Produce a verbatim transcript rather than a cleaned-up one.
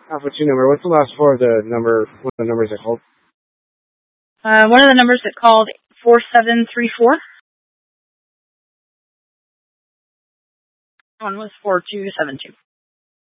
Alpha two number. What's the last four of the number? What are the numbers it called? Uh, one of the numbers that called four seven three four. One was four two seven two.